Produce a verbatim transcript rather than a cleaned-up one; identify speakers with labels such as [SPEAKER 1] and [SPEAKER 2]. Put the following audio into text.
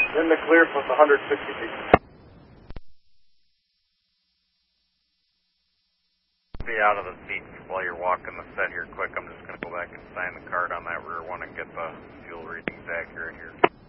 [SPEAKER 1] In the clear plus one hundred sixty feet.
[SPEAKER 2] Be out of the seats while you're walking the set here quick. I'm just going to go back and sign the card on that rear one and get the fuel readings accurate here.